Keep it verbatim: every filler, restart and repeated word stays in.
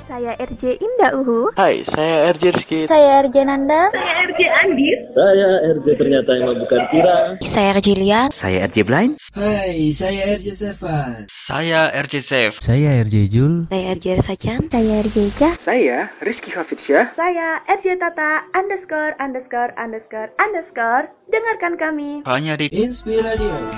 Saya R J Indah Uhu. Hai, saya R J Rizky. Saya R J Nanda. Saya R J Andis. Saya R J ternyata yang bukan kira. Saya R J Lia. Saya R J Blind. Hai, saya R J Servan. Saya R J Safe. Saya R J Jul. Saya R J Sajan. Saya R J Jah. Saya Rizky Hafidsyah. Saya R J Tata underscore underscore underscore underscore. Dengarkan kami hanya di Inspiradio.